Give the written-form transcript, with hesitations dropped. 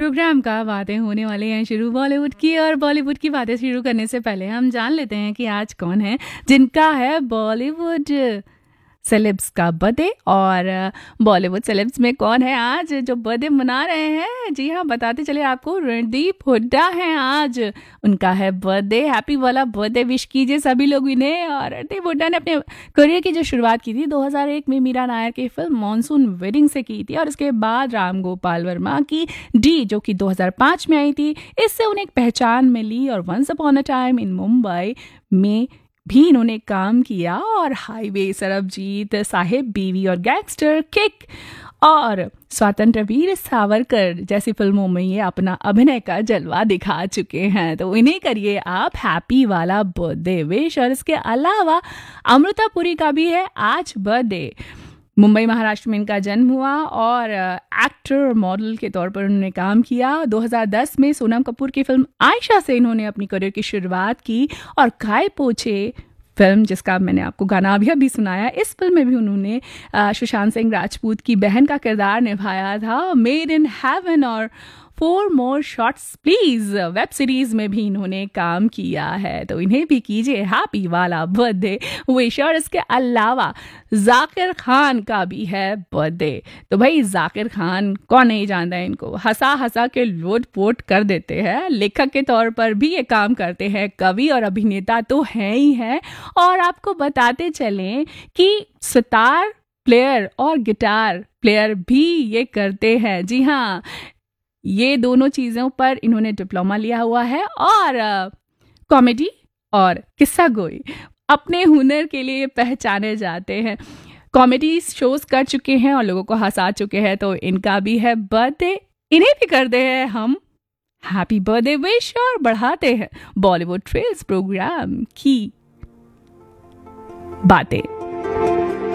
Programme का बातें होने वाले हैं शुरू बॉलीवुड की। और बॉलीवुड की बातें शुरू करने से पहले हम जान लेते हैं कि आज कौन है जिनका है बॉलीवुड सेलेब्स का बर्थडे। और बॉलीवुड सेलेब्स में कौन है आज जो बर्थडे मना रहे हैं? जी हाँ, बताते चले आपको, रणदीप हुड्डा हैं आज, उनका है बर्थडे। हैप्पी वाला बर्थडे विश कीजिए सभी लोग इन्हें। और रणदीप हुड्डा ने अपने करियर की जो शुरुआत की थी 2001 में मीरा नायर की फिल्म मॉनसून वेडिंग से की थी, और उसके बाद राम गोपाल वर्मा की डी जो कि 2005 में आई थी, इससे उन्हें एक पहचान मिली। और once upon a time in Mumbai में भी इन्होंने काम किया, और हाईवे, सरबजीत, साहिब बीवी और गैंगस्टर, किक और स्वतंत्र वीर सावरकर जैसी फिल्मों में ये अपना अभिनय का जलवा दिखा चुके हैं। तो इन्हें करिए आप हैप्पी वाला बर्थडे विश। और इसके अलावा अमृता पुरी का भी है आज बर्थडे। मुंबई महाराष्ट्र में इनका जन्म हुआ और एक्टर मॉडल के तौर पर उन्होंने काम किया। 2010 में सोनम कपूर की फिल्म आयशा से इन्होंने अपनी करियर की शुरुआत की। और काय पोछे फिल्म, जिसका मैंने आपको गाना अभी सुनाया, इस फिल्म में भी उन्होंने सुशांत सिंह राजपूत की बहन का किरदार निभाया था। मेड इन हेवन और 4 मोर शॉट्स प्लीज वेब सीरीज में भी इन्होंने काम किया है। तो इन्हें भी कीजिए हैप्पी वाला बर्थडे विश। और इसके अलावा जाकिर खान का भी है बर्थडे। तो भाई जाकिर खान कौन नहीं जानता है इनको, हंसा हंसा के लोट पोट कर देते हैं। लेखक के तौर पर भी ये काम करते हैं, कवि और अभिनेता तो हैं ही हैं। और आपको बताते चलें कि सितार प्लेयर और गिटार प्लेयर भी ये करते हैं। जी हाँ, ये दोनों चीज़ों पर इन्होंने डिप्लोमा लिया हुआ है। और कॉमेडी और किस्सा गोई अपने हुनर के लिए पहचाने जाते हैं। कॉमेडी शोज कर चुके हैं और लोगों को हंसा चुके हैं। तो इनका भी है बर्थडे, इन्हें भी करते हैं हम हैप्पी बर्थडे विश। और बढ़ाते हैं बॉलीवुड ट्रेल्स प्रोग्राम की बातें।